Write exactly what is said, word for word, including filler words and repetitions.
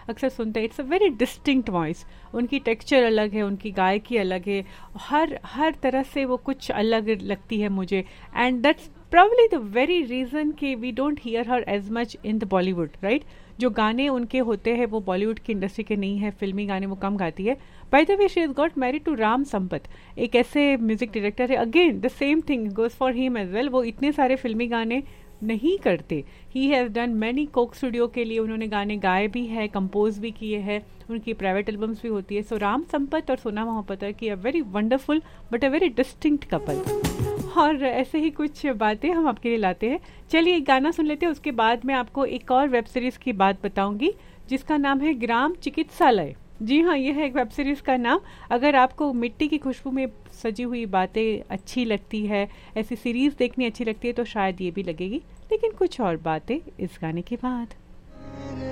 अक्सर सुनते हैं, it's a very distinct voice, उनकी टेक्सचर अलग है, उनकी गायकी अलग है, हर हर तरह से वो कुछ अलग लगती है मुझे. And that's probably the very reason कि we don't hear her as much in the Bollywood, right? जो गाने उनके होते हैं वो बॉलीवुड की इंडस्ट्री के नहीं है, फिल्मी गाने वो कम गाती है. By the way she has got married to Ram Sampat, एक ऐसे म्यूजिक डायरेक्टर है. Again the same thing goes for him as well. वो इतने सारे फिल्मी गाने नहीं करते. He has done many Coke studio के लिए उन्होंने गाने गाए भी है, कंपोज भी किए हैं, उनकी प्राइवेट एल्बम्स भी होती है. सो राम संपत और सोना मोहब्बत की a very wonderful but a very distinct couple. और ऐसे ही कुछ बातें हम आपके लिए लाते हैं. चलिए एक गाना सुन लेते हैं, उसके बाद मैं आपको एक और वेब सीरीज़ की बात बताऊंगी जिसका नाम है ग्राम चिकित्सालय. जी हाँ, ये है एक वेब सीरीज़ का नाम. अगर आपको मिट्टी की खुशबू में सजी हुई बातें अच्छी लगती है, ऐसी सीरीज़ देखनी अच्छी लगती है, तो शायद ये भी लगेगी. लेकिन कुछ और बातें इस गाने के बाद.